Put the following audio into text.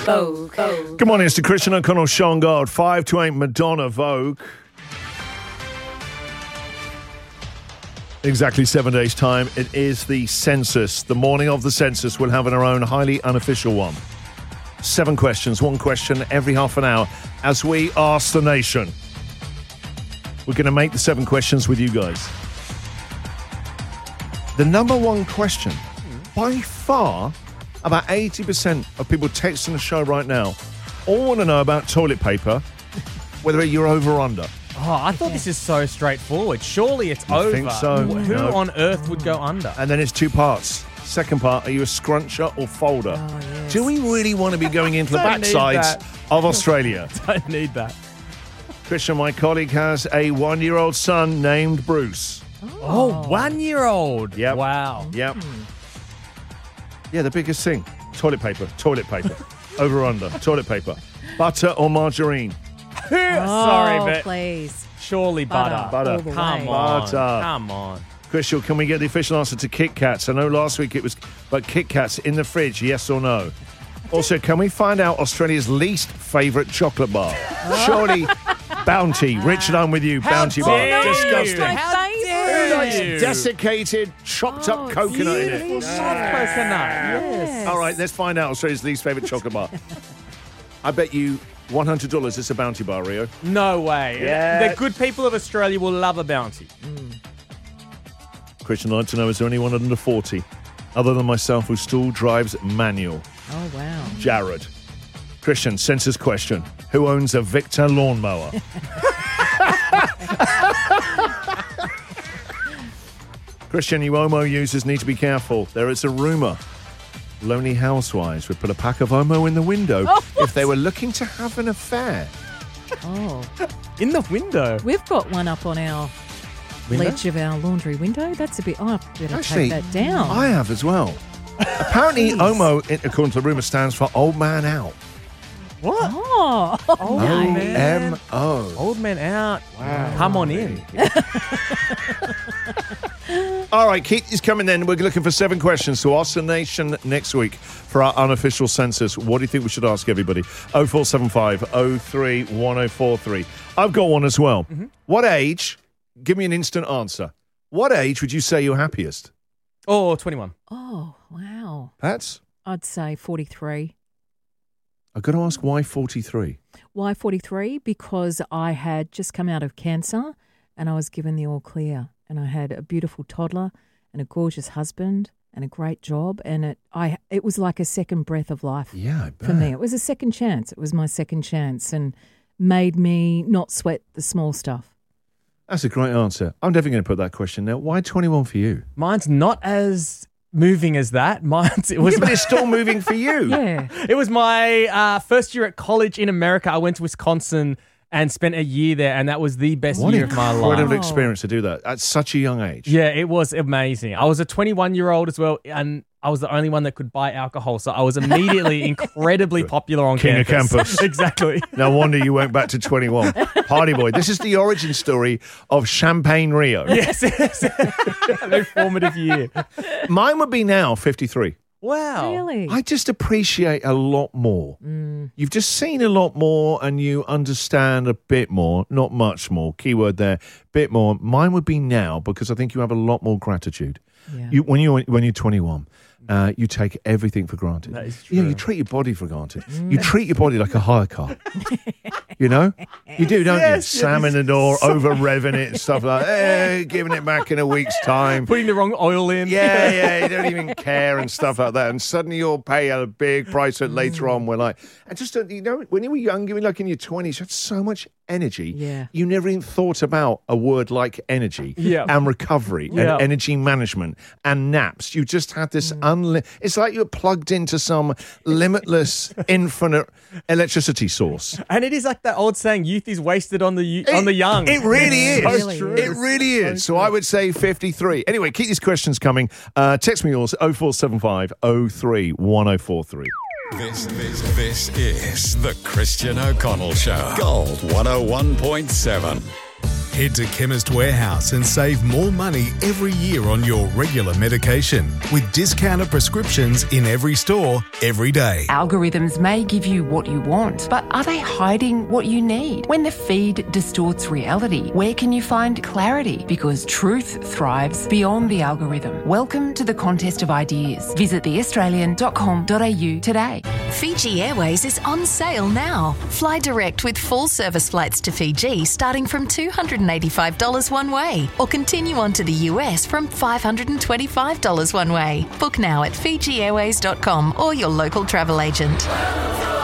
Vogue. Good morning, it's the Christian O'Connell Show on Guard. 5 to 8 Madonna Vogue. Exactly 7 days' time. It is the census. The morning of the census, we'll have our own highly unofficial one. 7 questions, 1 question every half an hour as we ask the nation. We're going to make the 7 questions with you guys. The number 1 question, by far, about 80% of people texting the show right now all want to know about toilet paper, whether you're over or under. Oh, I thought this is so straightforward. Surely it's over. think so? Who No. on earth would go under? And then it's 2 parts. Second part, are you a scruncher or folder? Oh, yes. Do we really want to be going into the Don't need backsides that. of Australia? Don't need that. Christian, my colleague, has a 1-year-old son named Bruce. Oh, 1-year-old. Yep. Wow. Yep. Yeah, the biggest thing. Toilet paper. Over or under. Toilet paper. Butter or margarine? Sorry, but please. surely butter. Butter. All the Come way. on. Butter. Come on. Christian, can we get the official answer to Kit Kats? I know last week it was, but Kit Kats in the fridge, yes or no? Also, can we find out Australia's least favourite chocolate bar? Surely Bounty. Richard, I'm with you. Bounty bar. dare you? Disgusting. How favourite. dare you? Desiccated, chopped up it's coconut in Beautiful it. soft coconut. Yes. All right, let's find out Australia's least favourite chocolate bar. I bet you $100 it's a Bounty bar, Rio. No way. Yeah. The good people of Australia will love a bounty. Christian, I'd like to know, is there anyone under 40 other than myself who still drives manual? Oh, wow. Jared. Christian, census question. Who owns a Victor lawnmower? Christian, you Omo users need to be careful. There is a rumour lonely housewives would put a pack of Omo in the window if they were looking to have an affair. Oh, In the window. we've got one up on our Window? ledge of our laundry window. That's a bit. Oh, I better Actually, take that down. I have as well. Apparently, Omo, according to the rumour, stands for Old Man Out. What? Oh, man. O-M-O. Old man out. Wow. Come on in. All right, Keith is coming then. We're looking for 7 questions to ask the nation next week for our unofficial census. What do you think we should ask everybody? 0475 03 1043. I've got one as well. Mm-hmm. What age, give me an instant answer. What age would you say you're happiest? Oh, 21. oh, wow. Pats? I'd say 43. I've got to ask why 43? Why 43? Because I had just come out of cancer and I was given the all clear. And I had a beautiful toddler and a gorgeous husband and a great job. And it was like a second breath of life Yeah, I bet. for me. It was a second chance. It was my second chance and made me not sweat the small stuff. That's a great answer. I'm definitely going to put that question now. Why 21 for you? Mine's not as moving as that. Mine's it was Yeah, but it's still moving for you. Yeah. it was my first year at college in America. I went to Wisconsin and spent a year there, and that was the best What year an of my incredible life. experience to do that at such a young age. Yeah, it was amazing. I was a 21-year-old as well, and I was the only one that could buy alcohol, so I was immediately incredibly popular on King of campus. Exactly. No wonder you went back to 21. Party boy. This is the origin story of Champagne Rio. Yes, a very formative year. Mine would be now 53. Wow. Really? I just appreciate a lot more. You've just seen a lot more and you understand a bit more, not much more, keyword there, bit more. Mine would be now because I think you have a lot more gratitude. Yeah. When you're 21, you take everything for granted. That is Yeah, true. you treat your body for granted. You treat your body like a hire car. You know? You do, don't Yes, you? Slam in the door, over-revving it and stuff like that. Giving it back in a week's time. Putting the wrong oil in. Yeah, you don't even care and stuff like that. And suddenly you'll pay a big price that later on we're like, and just, you know, when you were young, you were like in your 20s, you had so much energy. Yeah. You never even thought about a word like energy and recovery and energy management and naps. You just had this it's like you were plugged into some limitless, infinite electricity source. And it is like that old saying, youth is wasted on the young. It really is. Really true. It really is. So I would say 53. Anyway, keep these questions coming. Text me yours 0475 03 1043. This is the Christian O'Connell Show. Gold 101.7. Head to Chemist Warehouse and save more money every year on your regular medication with discounted prescriptions in every store, every day. Algorithms may give you what you want, but are they hiding what you need? When the feed distorts reality, where can you find clarity? Because truth thrives beyond the algorithm. Welcome to the contest of ideas. Visit theaustralian.com.au today. Fiji Airways is on sale now. Fly direct with full service flights to Fiji starting from $285 one way, or continue on to the US from $525 one way. Book now at FijiAirways.com or your local travel agent.